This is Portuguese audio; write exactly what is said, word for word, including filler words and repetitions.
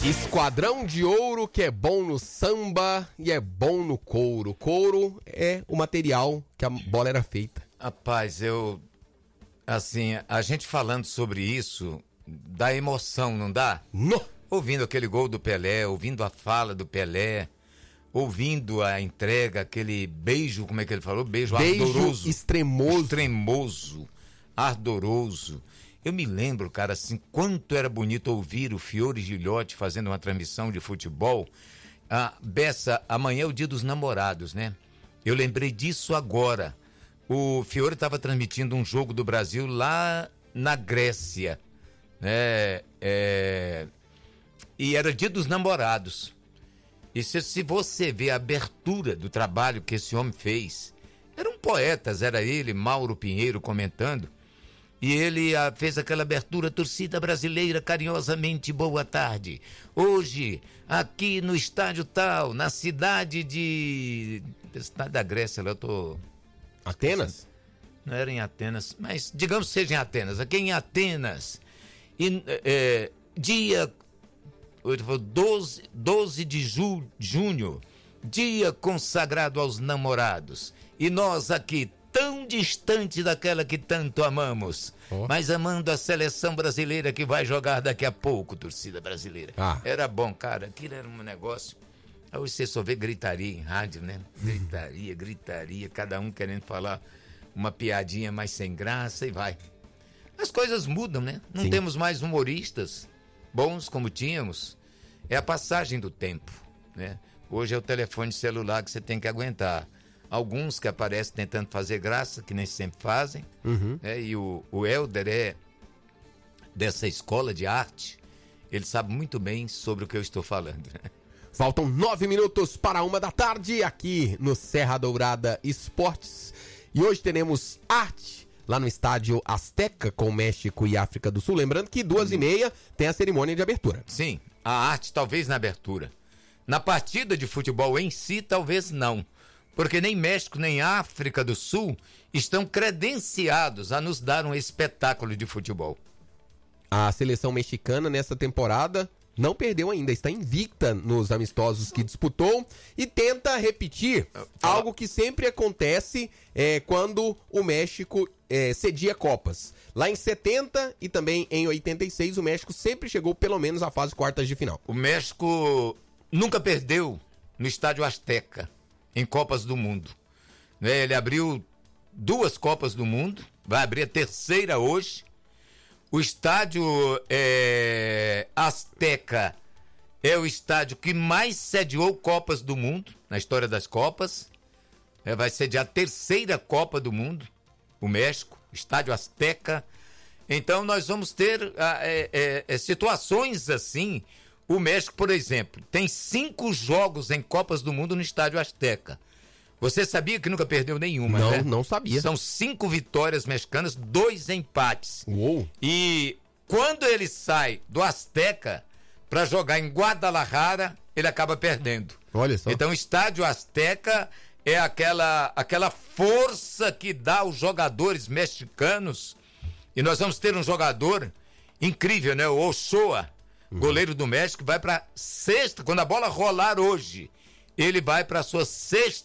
Esquadrão de Ouro, que é bom no samba e é bom no couro. Couro é o material que a bola era feita. Rapaz, eu... Assim, a gente falando sobre isso, dá emoção, não dá? No. Ouvindo aquele gol do Pelé, ouvindo a fala do Pelé, ouvindo a entrega, aquele beijo, como é que ele falou? Beijo, beijo ardoroso. extremoso. Extremoso, ardoroso. Eu me lembro, cara, assim, quanto era bonito ouvir o Fiore Gigliotti fazendo uma transmissão de futebol. Ah, Bessa, amanhã é o dia dos namorados, né? Eu lembrei disso agora. O Fiore estava transmitindo um jogo do Brasil lá na Grécia, né? É... E era dia dos namorados. E se, se você vê a abertura do trabalho que esse homem fez, eram poetas, era ele, Mauro Pinheiro comentando. E ele ah, fez aquela abertura, torcida brasileira, carinhosamente, boa tarde. Hoje, aqui no estádio tal, na cidade de... Cidade da Grécia, lá eu tô... Atenas? Não era em Atenas, mas digamos que seja em Atenas. Aqui em Atenas, e, é, dia doze, doze de ju, junho, dia consagrado aos namorados. E nós aqui... tão distante daquela que tanto amamos, oh. mas amando a seleção brasileira que vai jogar daqui a pouco, torcida brasileira. Ah. Era bom, cara, aquilo era um negócio. Hoje você só vê gritaria em rádio, né? Gritaria, gritaria, cada um querendo falar uma piadinha mais sem graça e vai. As coisas mudam, né? Não Sim. temos mais humoristas bons como tínhamos. É a passagem do tempo, né? Hoje é o telefone celular que você tem que aguentar. Alguns que aparecem tentando fazer graça, que nem sempre fazem. Uhum. Né? E o, o Helder é dessa escola de arte. Ele sabe muito bem sobre o que eu estou falando. Faltam nove minutos para uma da tarde aqui no Serra Dourada Esportes. E hoje teremos arte lá no estádio Azteca com México e África do Sul. Lembrando que duas e meia tem a cerimônia de abertura. Sim, a arte talvez na abertura. Na partida de futebol em si, talvez não. Porque nem México nem África do Sul estão credenciados a nos dar um espetáculo de futebol. A seleção mexicana nessa temporada não perdeu ainda, está invicta nos amistosos que disputou e tenta repetir Fala. algo que sempre acontece é, quando o México é, cedia Copas. Lá em setenta e também em oitenta e seis, o México sempre chegou pelo menos à fase quartas de final. O México nunca perdeu no estádio Azteca em Copas do Mundo. Ele abriu duas Copas do Mundo, vai abrir a terceira hoje. O estádio é, Azteca é o estádio que mais sediou Copas do Mundo, na história das Copas. É, vai sediar a terceira Copa do Mundo, o México, estádio Azteca. Então nós vamos ter é, é, é, situações assim. O México, por exemplo, tem cinco jogos em Copas do Mundo no estádio Azteca. Você sabia que nunca perdeu nenhuma, não, né? Não, não sabia. São cinco vitórias mexicanas, dois empates. Uou. E quando ele sai do Azteca para jogar em Guadalajara, ele acaba perdendo. Olha só. Então o estádio Azteca é aquela, aquela força que dá aos jogadores mexicanos. E nós vamos ter um jogador incrível, né? O Ochoa. Goleiro do México, vai para sexta, quando a bola rolar hoje, ele vai para sua sexta